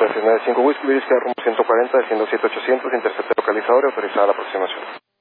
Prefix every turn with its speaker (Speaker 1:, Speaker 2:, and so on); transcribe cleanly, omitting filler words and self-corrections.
Speaker 1: Gracias, 95 Whisky, Visca, rumbo 140, destino 7800, interceptor localizador y autorizada la aproximación.